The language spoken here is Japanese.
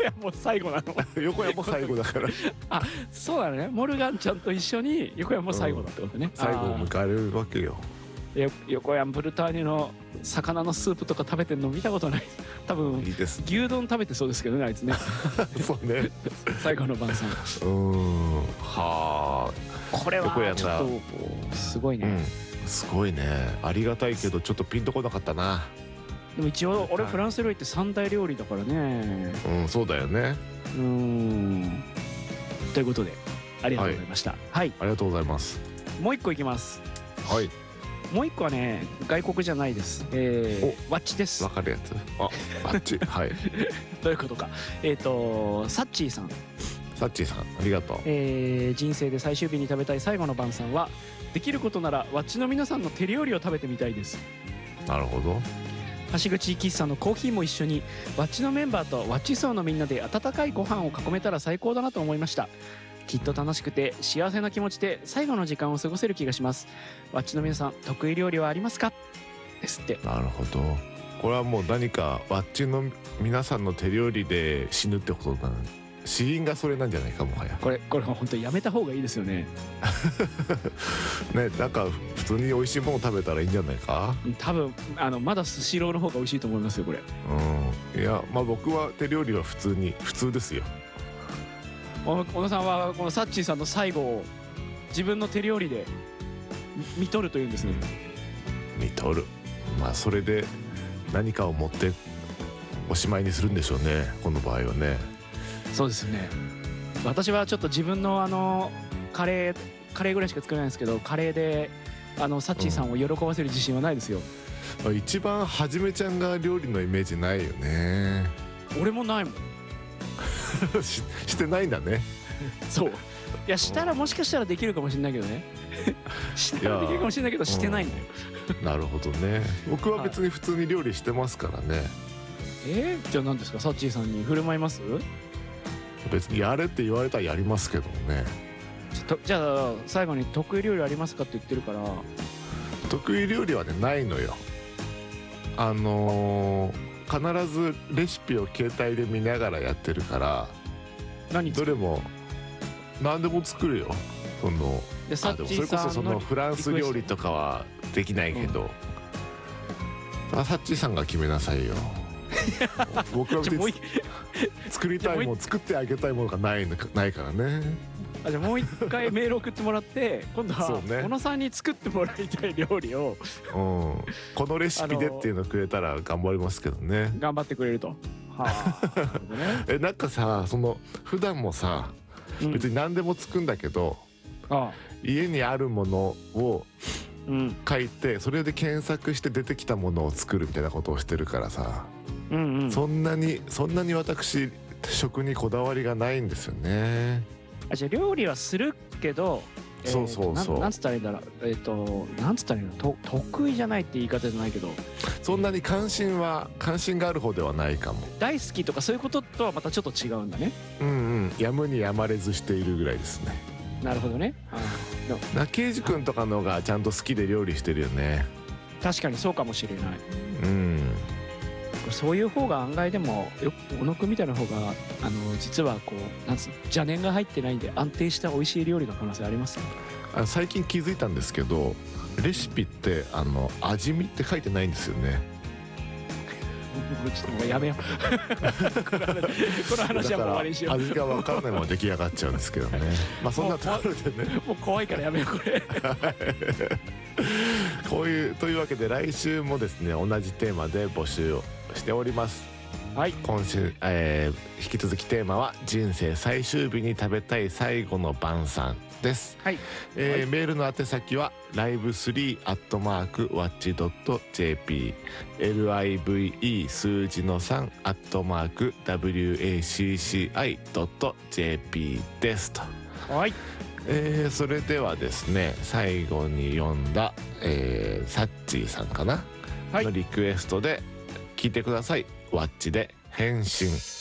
屋も最後なの？ 横山も最後だからあ、そうだね。モルガンちゃんと一緒に横山も最後だってことね。 最後を迎えるわけよ。 横山ブルターニュの魚のスープとか食べてるの見たことない。多分いいです。 牛丼食べてそうですけどね、あいつね。 そうね。 最後の晩餐。 はあ。 これはちょっとすごいね。 すごいね。ありがたいけどちょっとピンとこなかったな。 でも一応俺フランス料理って三大料理だからね。 そうだよね。 ということでありがとうございました。はい。 ありがとうございます。 もう一個いきます。 はい。 もう一個はね、外国じゃないです。ワッチです。 わかるやつ。ワッチ。はい。 どういうことか。サッチーさん。 サッチーさん、ありがとう。 人生で最終日に食べたい最後の晩餐は、できることならワッチの皆さんの手料理を食べてみたいです。 なるほど。 橋口喫茶のコーヒーも一緒にワッチのメンバーとワッチ層のみんなで温かいご飯を囲めたら最高だなと思いました。きっと楽しくて幸せな気持ちで最後の時間を過ごせる気がします。ワッチの皆さん、得意料理はありますか？ですって。 なるほど。これはもう何かワッチの皆さんの手料理で死ぬってことだね。死因がそれなんじゃないか、もはや。 これは本当にやめた方がいいですよね。 ね、なんか普通に美味しいもの食べたらいいんじゃないか。 多分まだスシローの方が美味しいと思いますよ、これ。 いや、まあ僕は手料理は普通ですよ。 小野さんはこのサッチーさんの最後を自分の手料理で見とるというんですね。 見とる。まあそれで何かを持っておしまいにするんでしょうね、この場合はね。 そうですよね。私はちょっと自分のカレーぐらいしか作れないんですけど、カレーでサッチーさんを喜ばせる自信はないですよ。 一番はじめちゃんが料理のイメージないよね。 俺もないもん。 してないんだね。 そう。いや、したらもしかしたらできるかもしれないけどね。したらできるかもしれないけどしてないんだよ。 なるほどね。僕は別に普通に料理してますからね。 じゃあ何ですか、サッチーさんに振る舞います？ 別にやれって言われたらやりますけどね。 じゃあ最後に得意料理ありますかって言ってるから。 得意料理はね、ないのよ。必ずレシピを携帯で見ながらやってるから。どれも何でも作るよ。でそれこそそのフランス料理とかはできないけど、サッチーさんが決めなさいよ。僕は別に作りたいもの、作ってあげたいものがないからね。 じゃあもう一回メール送ってもらって今度は小野さんに作ってもらいたい料理をこのレシピでっていうのをくれたら頑張りますけどね。 頑張ってくれると。 なんかさ、普段もさ、別に何でも作るんだけど、家にあるものを書いて、それで検索して出てきたものを作るみたいなことをしてるからさ、そんなに私食にこだわりがないんですよね。 じゃあ料理はするけど、なんつったらいいんだろう、なんつったらいいの、得意じゃないって言い方じゃないけど、 そんなに関心がある方ではないかも。 大好きとかそういうこととはまたちょっと違うんだね。 やむにやまれずしているぐらいですね。 なるほどね。 ケイジ君とかのがちゃんと好きで料理してるよね。 確かにそうかもしれない。そういう方が案外でも小野くんみたいな方が実は邪念が入ってないんで安定した美味しい料理の可能性ありますよ。 最近気づいたんですけど、レシピって味見って書いてないんですよね。 ちょっともうやめよう。この話はもう終わりにしよう。 味が分からないまま出来上がっちゃうんですけどね。まあそんなところでね、 もう怖いからやめようこれ。 というわけで来週もですね、同じテーマで募集をしております。はい、今週、引き続きテーマは人生最終日に食べたい最後の晩餐です。はい、メールの宛先は live3@watch.jp live 数字の 3@wacci.jp ですと。はい、それではですね、最後に読んだ、サッチーさんかな、のリクエストで聞いてください。ワッチで変身。